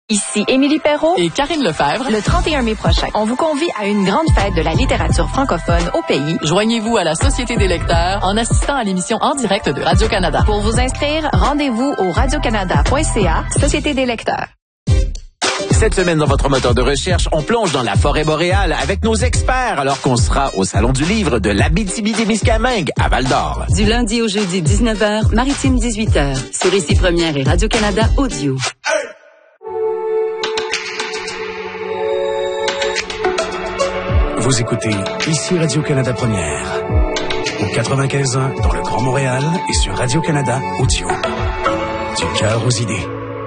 Ici Émilie Perrault et Karine Lefebvre. Le 31 mai prochain, on vous convie à une grande fête de la littérature francophone au pays. Joignez-vous à la Société des lecteurs en assistant à l'émission en direct de Radio-Canada. Pour vous inscrire, rendez-vous au radiocanada.ca, Société des lecteurs. Cette semaine, dans votre moteur de recherche, on plonge dans la forêt boréale avec nos experts alors qu'on sera au Salon du livre de l'Abitibi-Témiscamingue à Val-d'Or. Du lundi au jeudi, 19h, Maritime 18h, sur Ici Première et Radio-Canada Audio. Vous écoutez Ici Radio-Canada Première, au 95.1 dans le Grand Montréal et sur Radio-Canada Audio. Du cœur aux idées.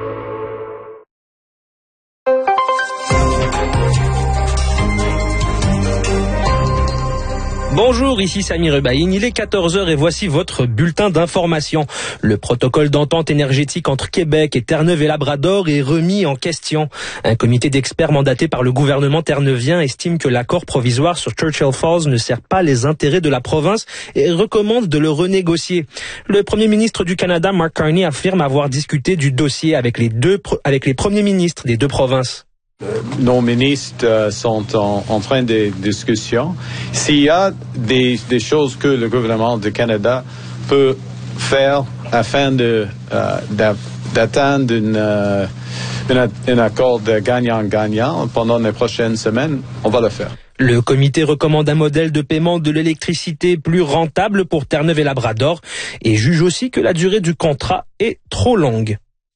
Bonjour, ici Samy Rebaïn, il est 14h et voici votre bulletin d'information. Le protocole d'entente énergétique entre Québec et Terre-Neuve et Labrador est remis en question. Un comité d'experts mandaté par le gouvernement terre-neuvien estime que l'accord provisoire sur Churchill Falls ne sert pas les intérêts de la province et recommande de le renégocier. Le premier ministre du Canada, Mark Carney, affirme avoir discuté du dossier avec les premiers ministres des deux provinces. Nos ministres sont en train de discussion. S'il y a des choses que le gouvernement du Canada peut faire afin d'atteindre un accord de gagnant-gagnant pendant les prochaines semaines, on va le faire. Le comité recommande un modèle de paiement de l'électricité plus rentable pour Terre-Neuve et Labrador et juge aussi que la durée du contrat est trop longue.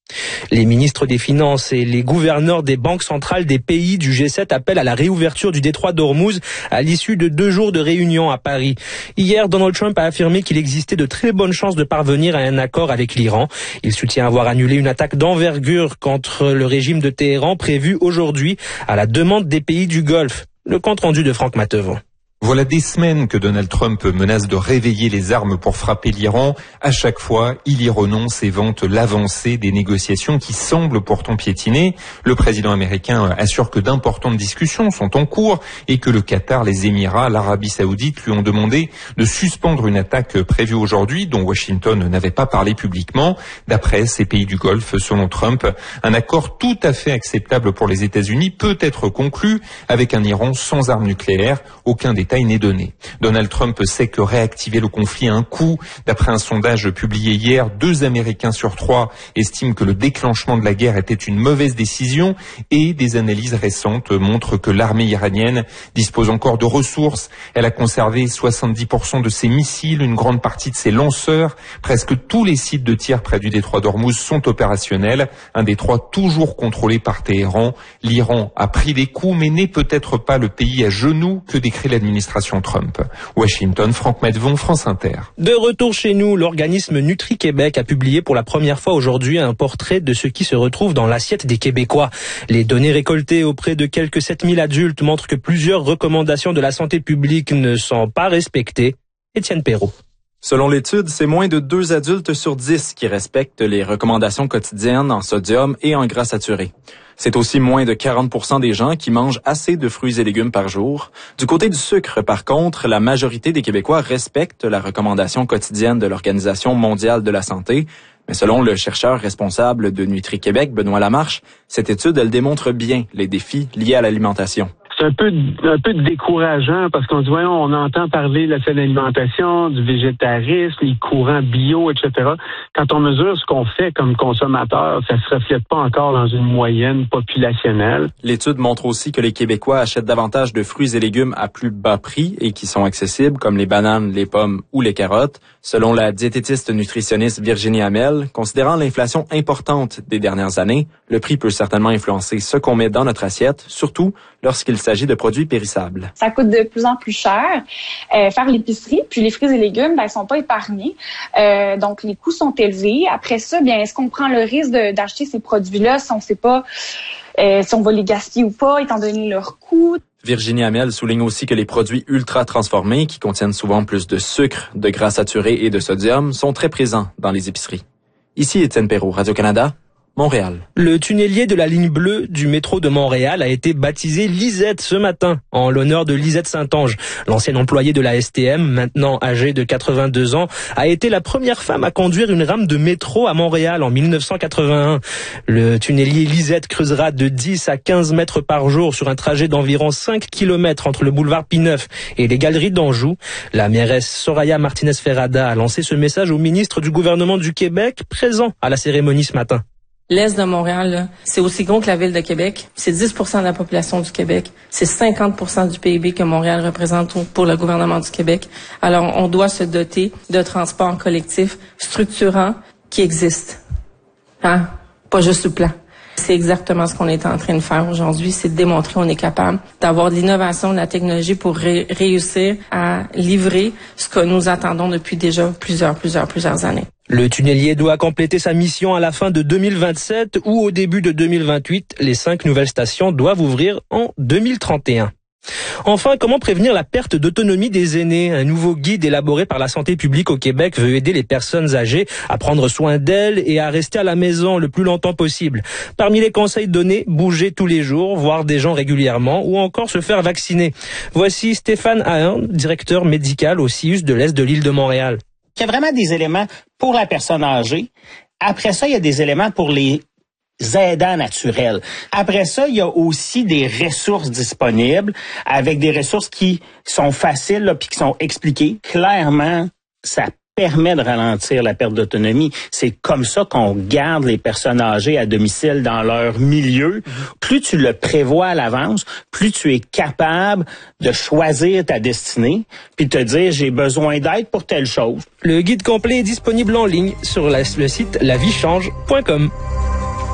Les ministres des Finances et les gouverneurs des banques centrales des pays du G7 appellent à la réouverture du détroit d'Ormuz à l'issue de 2 jours de réunion à Paris. Hier, Donald Trump a affirmé qu'il existait de très bonnes chances de parvenir à un accord avec l'Iran. Il soutient avoir annulé une attaque d'envergure contre le régime de Téhéran prévue aujourd'hui à la demande des pays du Golfe. Le compte-rendu de Franck Matevon. Voilà des semaines que Donald Trump menace de réveiller les armes pour frapper l'Iran. À chaque fois, il y renonce et vante l'avancée des négociations qui semblent pourtant piétiner. Le président américain assure que d'importantes discussions sont en cours et que le Qatar, les Émirats, l'Arabie Saoudite lui ont demandé de suspendre une attaque prévue aujourd'hui dont Washington n'avait pas parlé publiquement. D'après ces pays du Golfe, selon Trump, un accord tout à fait acceptable pour les États-Unis peut être conclu avec un Iran sans armes nucléaires. Aucun détail n'est donné. Donald Trump sait que réactiver le conflit a un coût. D'après un sondage publié hier, 2 Américains sur 3 estiment que le déclenchement de la guerre était une mauvaise décision et des analyses récentes montrent que l'armée iranienne dispose encore de ressources. Elle a conservé 70% de ses missiles, une grande partie de ses lanceurs. Presque tous les sites de tir près du détroit d'Ormuz sont opérationnels. Un détroit toujours contrôlé par Téhéran. L'Iran a pris des coups mais n'est peut-être pas le pays à genoux que décrit l'administration Trump. Washington, Franck Matevon, France Inter. De retour chez nous, l'organisme Nutri-Québec a publié pour la première fois aujourd'hui un portrait de ce qui se retrouve dans l'assiette des Québécois. Les données récoltées auprès de quelques 7000 adultes montrent que plusieurs recommandations de la santé publique ne sont pas respectées. Étienne Perrault. Selon l'étude, c'est moins de 2 adultes sur 10 qui respectent les recommandations quotidiennes en sodium et en gras saturé. C'est aussi moins de 40% des gens qui mangent assez de fruits et légumes par jour. Du côté du sucre, par contre, la majorité des Québécois respectent la recommandation quotidienne de l'Organisation mondiale de la santé. Mais selon le chercheur responsable de Nutri-Québec, Benoît Lamarche, cette étude, elle démontre bien les défis liés à l'alimentation. C'est un peu décourageant parce qu'on dit, voyons, on entend parler de la saine alimentation, du végétarisme, les courants bio, etc. Quand on mesure ce qu'on fait comme consommateur, ça se reflète pas encore dans une moyenne populationnelle. L'étude montre aussi que les Québécois achètent davantage de fruits et légumes à plus bas prix et qui sont accessibles, comme les bananes, les pommes ou les carottes. Selon la diététiste nutritionniste Virginie Hamel, considérant l'inflation importante des dernières années, le prix peut certainement influencer ce qu'on met dans notre assiette, surtout lorsqu'il s'agit de produits périssables. Ça coûte de plus en plus cher faire l'épicerie, puis les fruits et légumes, ils sont pas épargnés. Donc les coûts sont élevés. Après ça, est-ce qu'on prend le risque d'acheter ces produits-là si on sait pas si on va les gaspiller ou pas, étant donné leur coût? Virginie Hamel souligne aussi que les produits ultra transformés, qui contiennent souvent plus de sucre, de gras saturé et de sodium, sont très présents dans les épiceries. Ici Étienne Perrault, Radio-Canada. Montréal. Le tunnelier de la ligne bleue du métro de Montréal a été baptisé Lisette ce matin, en l'honneur de Lisette Saint-Ange. L'ancienne employée de la STM, maintenant âgée de 82 ans, a été la première femme à conduire une rame de métro à Montréal en 1981. Le tunnelier Lisette creusera de 10 à 15 mètres par jour sur un trajet d'environ 5 km entre le boulevard Pie-IX et les Galeries d'Anjou. La mairesse Soraya Martinez-Ferrada a lancé ce message au ministre du gouvernement du Québec, présent à la cérémonie ce matin. L'Est de Montréal, là, c'est aussi gros que la ville de Québec. C'est 10% de la population du Québec. C'est 50% du PIB que Montréal représente pour le gouvernement du Québec. Alors, on doit se doter de transports collectifs structurants qui existent. Hein? Pas juste le plan. C'est exactement ce qu'on est en train de faire aujourd'hui, c'est de démontrer qu'on est capable d'avoir de l'innovation, de la technologie pour réussir à livrer ce que nous attendons depuis déjà plusieurs années. Le tunnelier doit compléter sa mission à la fin de 2027 ou au début de 2028. Les 5 nouvelles stations doivent ouvrir en 2031. Enfin, comment prévenir la perte d'autonomie des aînés? Un nouveau guide élaboré par la santé publique au Québec veut aider les personnes âgées à prendre soin d'elles et à rester à la maison le plus longtemps possible. Parmi les conseils donnés, bouger tous les jours, voir des gens régulièrement ou encore se faire vacciner. Voici Stéphane Ahern, directeur médical au CIUS de l'Est de l'île de Montréal. Il y a vraiment des éléments pour la personne âgée. Après ça, il y a des éléments pour les aidants naturels. Après ça, il y a aussi des ressources disponibles avec des ressources qui sont faciles là, puis qui sont expliquées. Clairement, ça permet de ralentir la perte d'autonomie. C'est comme ça qu'on garde les personnes âgées à domicile dans leur milieu. Plus tu le prévois à l'avance, plus tu es capable de choisir ta destinée puis te dire j'ai besoin d'aide pour telle chose. Le guide complet est disponible en ligne sur le site lavichange.com.